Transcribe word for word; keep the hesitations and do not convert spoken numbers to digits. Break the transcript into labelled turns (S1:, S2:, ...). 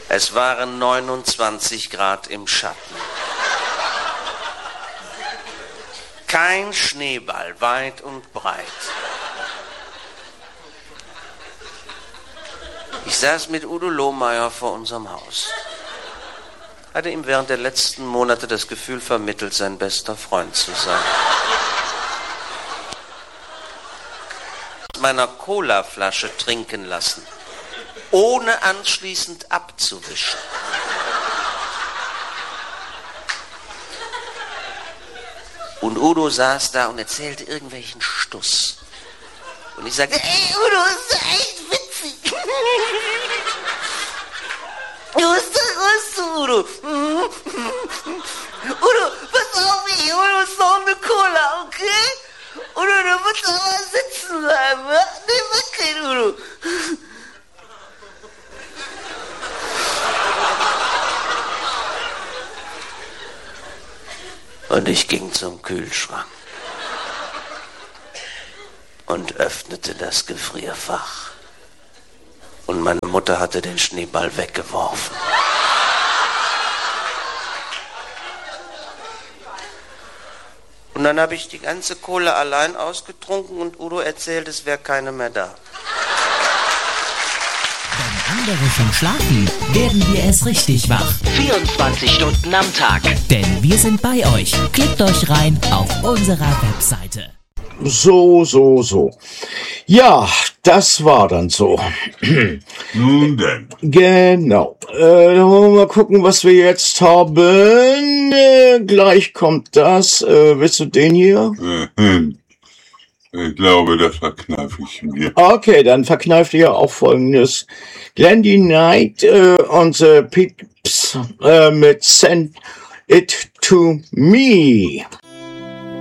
S1: Es waren neunundzwanzig Grad im Schatten. Kein Schneeball, weit und breit. Ich saß mit Udo Lohmeier vor unserem Haus. Hatte ihm während der letzten Monate das Gefühl vermittelt, sein bester Freund zu sein. Meiner Colaflasche trinken lassen, ohne anschließend abzuwischen. Und Udo saß da und erzählte irgendwelchen Stuss. Und ich sagte, ey Udo, ist doch echt witzig. Du bist doch was, Udo. Udo, pass auf, ich hol uns noch eine Cola, okay? Udo, du musst doch mal sitzen bleiben, ja? Nee, mach kein Udo. Und ich ging zum Kühlschrank und öffnete das Gefrierfach. Und meine Mutter hatte den Schneeball weggeworfen. Und dann habe ich die ganze Cola allein ausgetrunken und Udo erzählt, es wäre keine mehr da.
S2: Wenn andere schon schlafen, werden wir erst richtig wach.
S3: vierundzwanzig Stunden am Tag.
S2: Denn wir sind bei euch. Klickt euch rein auf unserer Webseite.
S4: So, so, so. Ja, das war dann so.
S5: Nun denn.
S4: Genau. Äh, dann wollen wir mal gucken, was wir jetzt haben. Äh, gleich kommt das. Äh, willst du den hier?
S5: Ich glaube, das verkneife ich mir.
S4: Okay, dann verkneift ihr auch folgendes. Glendy Knight äh, und The Pips äh, mit Send It To Me.